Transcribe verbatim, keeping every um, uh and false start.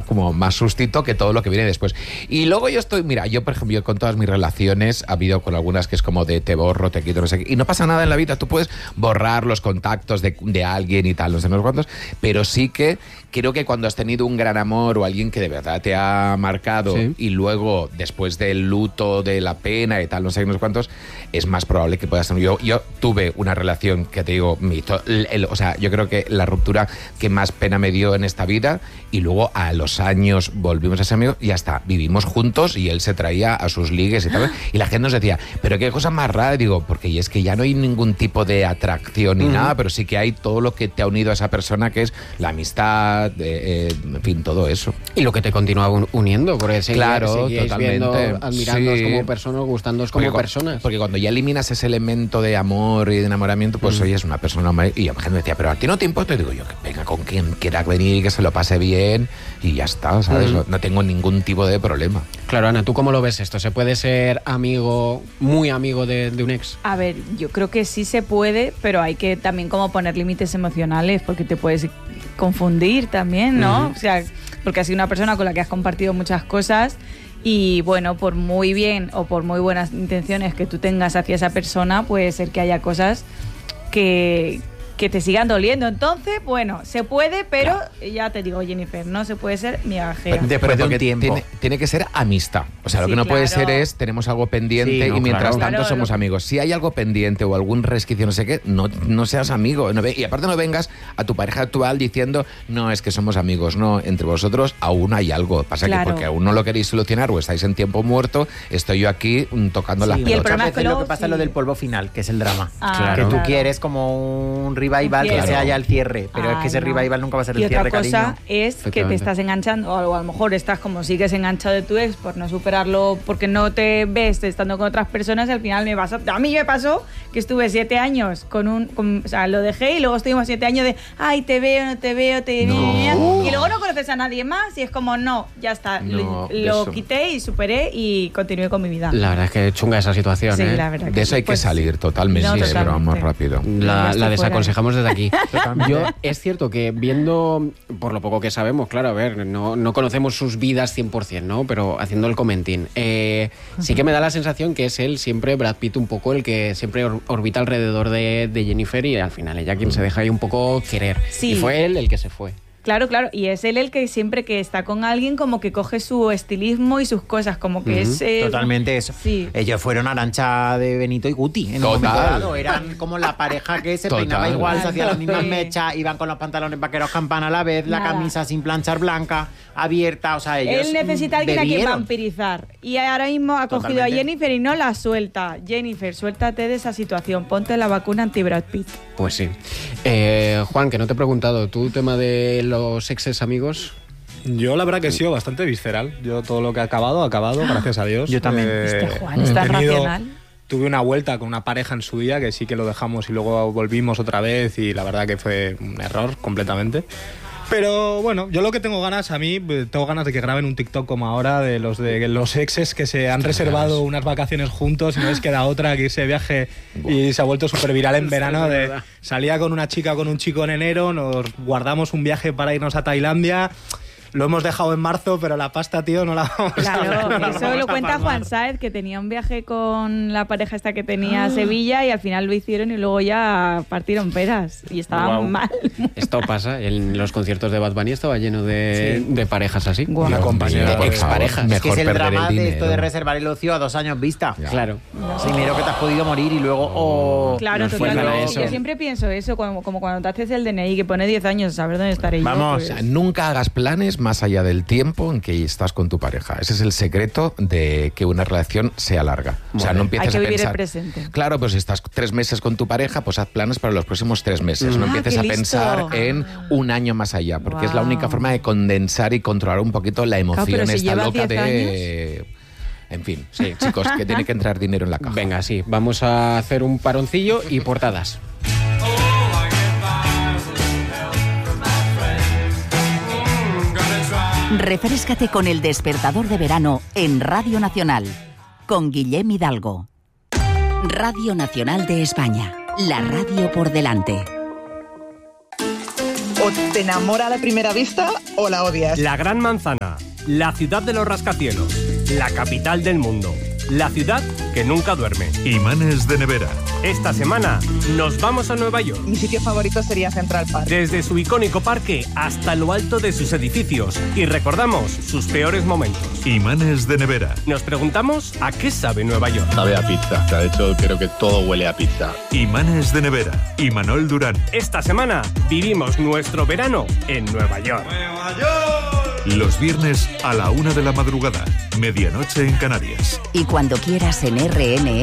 como más sustito que todo lo que viene después. Y luego yo estoy, mira, yo por ejemplo, yo con todas mis relaciones, ha habido con algunas que es como de te borro, te quito, no sé qué, y no pasa nada en la vida, tú puedes borrar los contactos de, de alguien y tal, no sé, no sé cuántos, pero sí que creo que cuando has tenido un gran amor o alguien que de verdad te ha marcado, sí, y luego después del luto, de la pena y tal, no sé, no sé cuántos, es más probable que puedas tener. Yo, yo tuve una relación que te digo, me hizo, el, el, o sea, yo creo que la ruptura que más pena me dio en esta vida, y luego a los años volvimos a ser amigos y ya está, vivimos juntos y él se traía a sus ligues y tal, y la gente nos decía, pero qué cosa más rara, digo, porque y es que ya no hay ningún tipo de atracción ni uh-huh. nada, pero sí que hay todo lo que te ha unido a esa persona, que es la amistad, eh, eh, en fin, todo eso. Y lo que te continúa un, uniendo, porque seguís, claro, seguís totalmente, viendo, admirándoos sí, como personas, gustándoos como porque, personas. Porque cuando ya eliminas ese elemento de amor y de enamoramiento, pues uh-huh. hoy es una persona, y la gente me decía, pero a ti no te importa, y digo yo, que venga con quien quiera venir y que se lo pase bien y ya está, ¿sabes? Uh-huh. No, no tengo ningún tipo de problema. Claro, Ana, ¿tú cómo lo ves esto? ¿Se puede ser amigo, muy amigo de, de un ex? A ver, yo creo que sí se puede, pero hay que también como poner límites emocionales, porque te puedes confundir también, ¿no? Uh-huh. O sea, porque has sido una persona con la que has compartido muchas cosas y, bueno, por muy bien o por muy buenas intenciones que tú tengas hacia esa persona, puede ser que haya cosas que... que te sigan doliendo. Entonces, bueno, se puede, pero claro, ya te digo, Jennifer, no se puede ser migajera. Después de un tiempo. Tiene, tiene que ser amistad. O sea, lo sí, que no claro. puede ser es, tenemos algo pendiente sí, no, y mientras claro. tanto claro, somos lo... amigos. Si hay algo pendiente o algún resquicio, no sé qué, no, no seas amigo. No, y aparte no vengas a tu pareja actual diciendo, no, es que somos amigos. No, entre vosotros aún hay algo. Pasa claro. que porque aún no lo queréis solucionar o estáis en tiempo muerto, estoy yo aquí um, tocando sí, las pelotas. Y el problema es que lo que pasa sí. es lo del polvo final, que es el drama. Ah, claro. Que tú claro. quieres como un revival, claro. que sea ya el cierre, pero Ay, es que ese no. revival nunca va a ser el y cierre, cariño. Y otra cosa cariño. es que te estás enganchando, o a lo mejor estás como sigues enganchado de tu ex por no superarlo, porque no te ves estando con otras personas, y al final me pasó, a mí me pasó que estuve siete años con un, con, o sea, lo dejé y luego estuvimos siete años de, ay, te veo, no te veo, te veo, no. y luego no conoces a nadie más y es como, no, ya está, no, lo, lo quité y superé y continué con mi vida. La verdad es que chunga esa situación, sí, ¿eh? la verdad que de eso hay pues, que salir totalmente, no, totalmente. Pero vamos rápido. La, la desaconsejamos desde aquí. Yo, es cierto que viendo, por lo poco que sabemos, claro, a ver, no, no conocemos sus vidas cien por ciento, ¿no? Pero haciendo el comentín, eh, sí que me da la sensación que es él siempre, Brad Pitt, un poco el que siempre or- orbita alrededor de, de Jennifer, y al final ella quien se deja ahí un poco querer. Sí. Y fue él el que se fue. Claro, claro, y es él el que siempre que está con alguien como que coge su estilismo y sus cosas, como que uh-huh. es... Eh, Totalmente eso. Sí. Ellos fueron Arantxa de Benito y Guti en un momento dado. Eran como la pareja que se Total. peinaba igual, se hacía las mismas mechas, iban con los pantalones vaqueros campana a la vez, Nada. la camisa sin planchar blanca, abierta, o sea, ellos Él necesita a alguien bebieron. a quien vampirizar. Y ahora mismo ha cogido Totalmente. a Jennifer y no la suelta. Jennifer, suéltate de esa situación, ponte la vacuna anti-Brad Pitt. Pues sí. Eh, Juan, que no te he preguntado, ¿tú tema de los exes amigos? Yo la verdad que he sido bastante visceral. Yo todo lo que ha acabado, ha acabado, gracias a Dios. Yo también. Eh, este Juan es tan tenido, racional. Tuve una vuelta con una pareja en su día que sí que lo dejamos y luego volvimos otra vez y la verdad que fue un error completamente. Pero bueno, yo lo que tengo ganas, a mí, tengo ganas de que graben un TikTok como ahora de los de los exes que se han reservado unas vacaciones juntos y no les queda otra que irse de viaje y se ha vuelto súper viral en verano. De, salía con una chica o con un chico en enero, nos guardamos un viaje para irnos a Tailandia. Lo hemos dejado en marzo, pero la pasta, tío, no la vamos claro, a ver. No eso lo cuenta palmar. Juan Sáez, que tenía un viaje con la pareja esta que tenía a Sevilla y al final lo hicieron y luego ya partieron peras y estaban wow. mal. Esto pasa, en los conciertos de Bad Bunny estaba lleno de, sí. de parejas así. Wow. Una compañía de exparejas. Mejor es que es el drama el de esto de reservar el ocio a dos años vista. Ya. Claro. No. Sí, mira que te has podido morir y luego... Oh, claro, totalmente. Yo siempre pienso eso, como, como cuando te haces el D N I que pone diez años a saber dónde estaré Vamos, yo. Pues. O sea, nunca hagas planes más allá del tiempo en que estás con tu pareja. Ese es el secreto de que una relación sea larga. O sea, no empieces Hay que a vivir pensar. El presente. Claro, pues si estás tres meses con tu pareja, pues haz planes para los próximos tres meses. Mm. No ah, empieces a pensar en un año más allá, porque wow. es la única forma de condensar y controlar un poquito la emoción claro, pero esta si loca de. Años. En fin, sí, chicos, que tiene que entrar dinero en la caja. Venga, sí, vamos a hacer un paroncillo y portadas. Refréscate con El Despertador de Verano en Radio Nacional, con Guillem Hidalgo. Radio Nacional de España, la radio por delante. O te enamora a la primera vista o la odias. La Gran Manzana, la ciudad de los rascacielos, la capital del mundo, la ciudad que nunca duerme. Imanes de nevera. Esta semana nos vamos a Nueva York. Mi sitio favorito sería Central Park. Desde su icónico parque hasta lo alto de sus edificios. Y recordamos sus peores momentos. Imanes de nevera. Nos preguntamos a qué sabe Nueva York. Sabe a pizza. De hecho, creo que todo huele a pizza. Imanes de nevera. Imanol Durán. Esta semana vivimos nuestro verano en Nueva York. ¡Nueva York! Los viernes a la una de la madrugada. Medianoche en Canarias. Y cuando quieras en R N